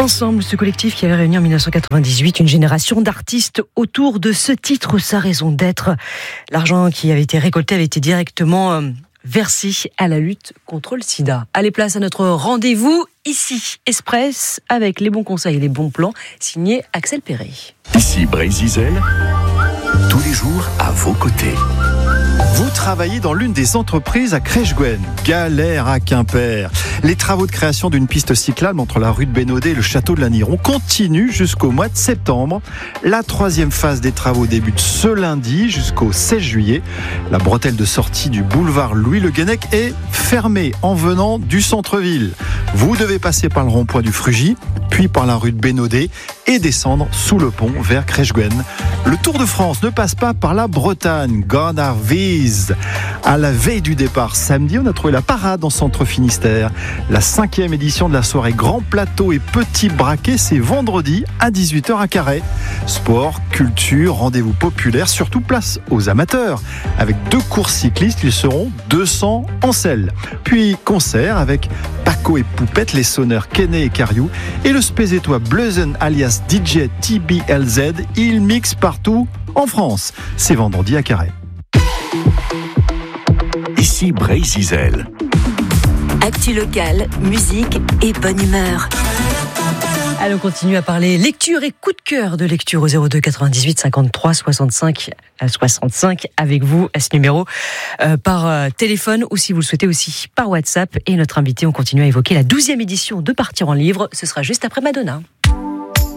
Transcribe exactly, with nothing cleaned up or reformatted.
Ensemble, ce collectif qui avait réuni en dix-neuf cent quatre-vingt-dix-huit une génération d'artistes autour de ce titre, sa raison d'être. L'argent qui avait été récolté avait été directement versé à la lutte contre le sida. Allez, place à notre rendez-vous ici, Express, avec les bons conseils et les bons plans, signé Axel Perret. Ici Brézizel, tous les jours à vos côtés. Vous travaillez dans l'une des entreprises à Crèche-Gwen, galère à Quimper. Les travaux de création d'une piste cyclable entre la rue de Bénodet et le château de Lanniron continuent jusqu'au mois de septembre. La troisième phase des travaux débute ce lundi jusqu'au seize juillet. La bretelle de sortie du boulevard Louis-Le Guenec est fermée en venant du centre-ville. Vous devez passer par le rond-point du Frugy, puis par la rue de Bénodet et descendre sous le pont vers Crèche-Gwen. Le Tour de France ne passe pas par la Bretagne. Gonarvise. À la veille du départ samedi, on a trouvé la parade en centre Finistère. La cinquième édition de la soirée Grand Plateau et Petit Braquet, c'est vendredi à dix-huit heures à Carhaix. Sport, culture, rendez-vous populaire, surtout place aux amateurs. Avec deux courses cyclistes, ils seront deux cents en selle. Puis concert avec Paco et Poupette, les sonneurs Kené et Cariou et le spézétois Bleuzen alias D J T B L Z. Ils mixent partout en France. C'est vendredi à Carhaix. Ici Brézizel. Actu locale, musique et bonne humeur. Allez, on continue à parler lecture et coup de cœur de lecture au zéro deux quatre-vingt-dix-huit cinquante-trois soixante-cinq soixante-cinq avec vous à ce numéro euh, par euh, téléphone ou si vous le souhaitez aussi par WhatsApp. Et notre invité, on continue à évoquer la douzième édition de Partir en livre. Ce sera juste après Madonna.